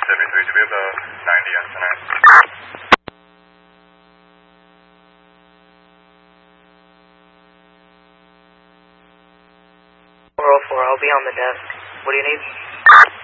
73, do we have a 90 on tonight? 404, I'll be on the desk. What do you need?